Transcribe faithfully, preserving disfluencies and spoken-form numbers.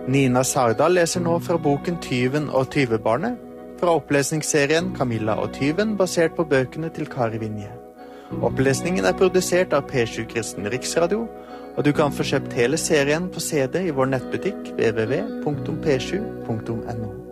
Nina Sardal leser nå fra boken Tyven og tyvebarnet, fra opplesningsserien Camilla og tyven, basert på bøkene til Kari Vinje. Opplesningen er produsert av P sju Kristen Riksradio, og du kan få kjøpt hele serien på C D i vår nettbutikk w w w punktum p sju punktum n o.